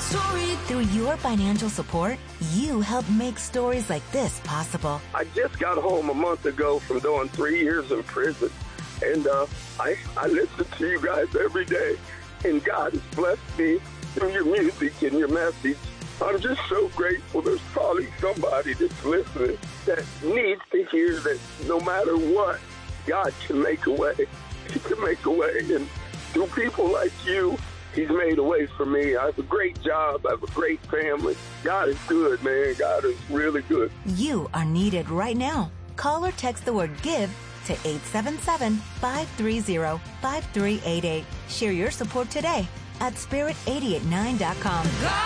Through your financial support, you help make stories like this possible. I just got home a month ago from doing 3 years in prison, and I listen to you guys every day, and God has blessed me through your music and your message. I'm just so grateful. There's probably somebody that's listening that needs to hear that no matter what, God can make a way. He can make a way, and through people like you, He's made a way for me. I have a great job. I have a great family. God is good, man. God is really good. You are needed right now. Call or text the word GIVE to 877-530-5388. Share your support today at spirit889.com.